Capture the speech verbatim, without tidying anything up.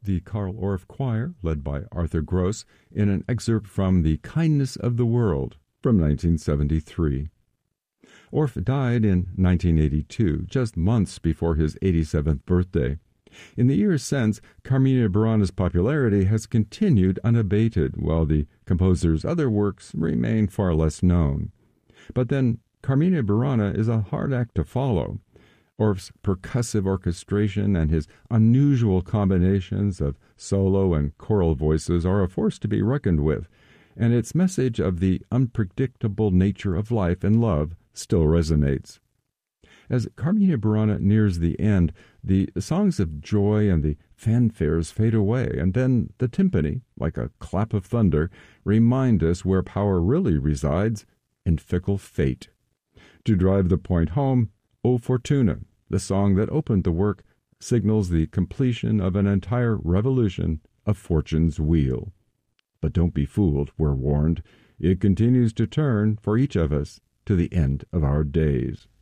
the Carl Orff Choir, led by Arthur Gross, in an excerpt from The Kindness of the World from nineteen seventy-three. Orff died in nineteen eighty-two, just months before his eighty-seventh birthday. In the years since, Carmina Burana's popularity has continued unabated, while the composer's other works remain far less known. But then, Carmina Burana is a hard act to follow. Orff's percussive orchestration and his unusual combinations of solo and choral voices are a force to be reckoned with, and its message of the unpredictable nature of life and love still resonates. As Carmina Burana nears the end, the songs of joy and the fanfares fade away, and then the timpani, like a clap of thunder, remind us where power really resides, in fickle fate. To drive the point home, O Fortuna, the song that opened the work, signals the completion of an entire revolution of fortune's wheel. But don't be fooled, we're warned. It continues to turn for each of us to the end of our days.